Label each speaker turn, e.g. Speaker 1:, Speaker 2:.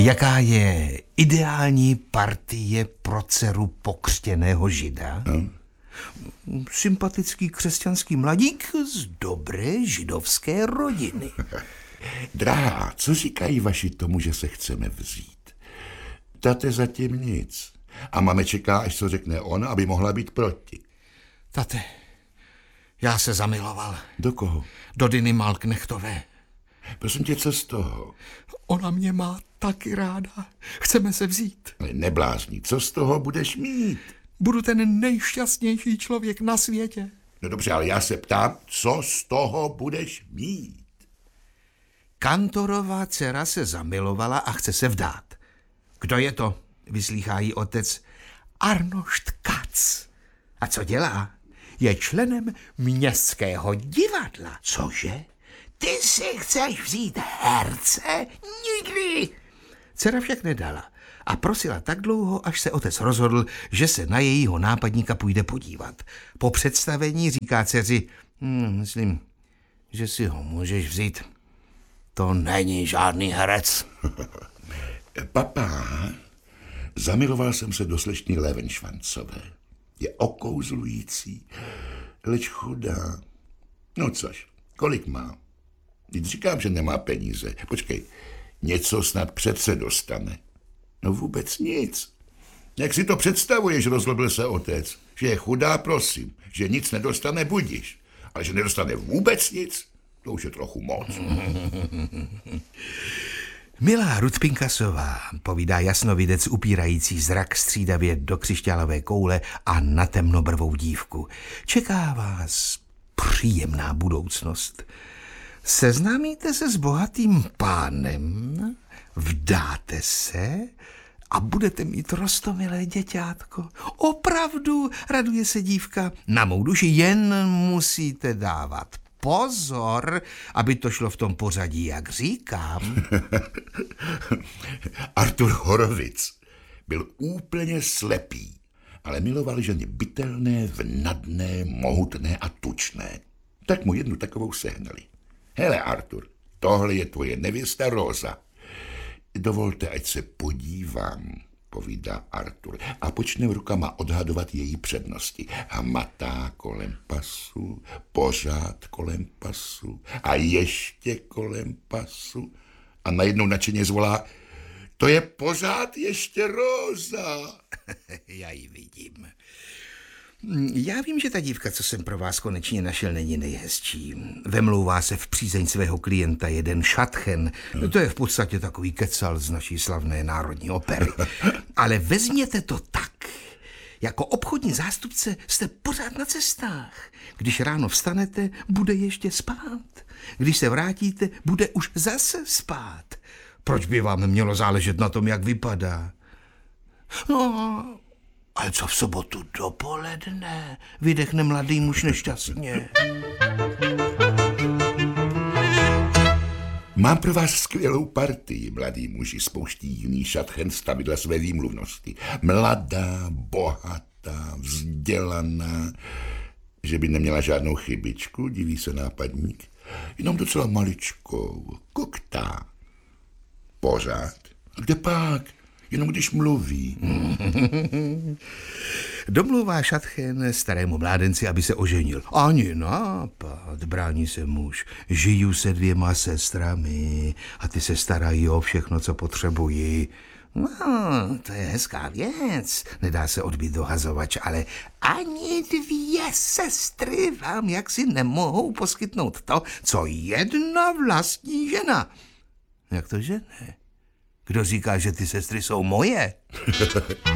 Speaker 1: Jaká je ideální partie pro dceru pokřtěného žida? Sympatický křesťanský mladík z dobré židovské rodiny.
Speaker 2: Drahá, co říkají vaši tomu, že se chceme vzít? Tate zatím nic. A máme čeká, až co řekne on, aby mohla být proti.
Speaker 1: Tate, já se zamiloval.
Speaker 2: Do koho?
Speaker 1: Do Diny Malknechtové.
Speaker 2: Prosím tě, co z toho?
Speaker 1: Ona mě má taky ráda. Chceme se vzít.
Speaker 2: Neblázni, co z toho budeš mít?
Speaker 1: Budu ten nejšťastnější člověk na světě.
Speaker 2: No dobře, ale já se ptám, co z toho budeš mít?
Speaker 1: Kantorová dcera se zamilovala a chce se vdát. Kdo je to? Vyslýchá jí otec. Arnošt Kac. A co dělá? Je členem městského divadla.
Speaker 2: Cože?
Speaker 1: Ty si chceš vzít herce? Nikdy! Dcera však nedala a prosila tak dlouho, až se otec rozhodl, že se na jejího nápadníka půjde podívat. Po představení říká dceři, myslím, že si ho můžeš vzít. To není žádný herec.
Speaker 2: Papá, zamiloval jsem se do slečny Levenšvancové. Je okouzlující, leč chudá. No což, kolik má? Teď říkám, že nemá peníze. Počkej, něco snad přece dostane. No vůbec nic. Jak si to představuješ, rozlobil se otec, že je chudá, prosím, že nic nedostane, budiš. Ale že nedostane vůbec nic, to už je trochu moc.
Speaker 1: Milá Ruth Pinkasová, povídá jasnovidec upírající zrak střídavě do křišťálové koule a na temnobrvou dívku. Čeká vás příjemná budoucnost. Seznámíte se s bohatým pánem, vdáte se a budete mít roztomilé děťátko. Opravdu, raduje se dívka, na mou duši jen musíte dávat pozor, aby to šlo v tom pořadí, jak říkám.
Speaker 2: Artur Horovic byl úplně slepý, ale miloval ženy bytelné, vnadné, mohutné a tučné. Tak mu jednu takovou sehnali. Hele, Artur, tohle je tvoje nevěsta Rosa. Dovolte, ať se podívám, povídá Artur a počne rukama odhadovat její přednosti. A matá kolem pasu, pořád kolem pasu a ještě kolem pasu. A najednou nadšeně zvolá, to je pořád ještě Rosa.
Speaker 1: Já ji vidím. Já vím, že ta dívka, co jsem pro vás konečně našel, není nejhezčí. Vemlouvá se v přízeň svého klienta jeden Šatchen. To je v podstatě takový kecal z naší slavné národní opery. Ale vezměte to tak. Jako obchodní zástupce jste pořád na cestách. Když ráno vstanete, bude ještě spát. Když se vrátíte, bude už zase spát. Proč by vám mělo záležet na tom, jak vypadá? No, ale co v sobotu dopoledne? Vydechne mladý muž nešťastně.
Speaker 2: Mám pro vás skvělou partii, mladý muži, spouští jiný Šatchen stavidla své výmluvnosti. Mladá, bohatá, vzdělaná, že by neměla žádnou chybičku, diví se nápadník. Jenom docela maličkou, koktá. Pořád. A kde pak? Jenom když mluví.
Speaker 1: Domluvá Šatchen starému mládenci, aby se oženil. Ani nápad, brání se muž. Žiju se 2 sestrami a ty se starají o všechno, co potřebují. No, to je hezká věc, nedá se odbít dohazovač, ale ani 2 sestry vám jaksi nemohou poskytnout to, co jedna vlastní žena. Jak to, že ne? Kdo říká, že ty sestry jsou moje?